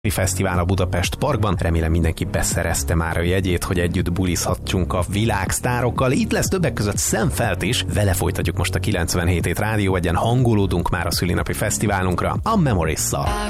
Fesztivál a Budapest Parkban. Remélem mindenki beszerezte már a jegyét, hogy együtt bulizhatjunk a világsztárokkal. Itt lesz többek között Sam Feldt is. Vele folytatjuk most a 97 Rádió Egyen, hangolódunk már a szülinapi fesztiválunkra, a Memories-szal.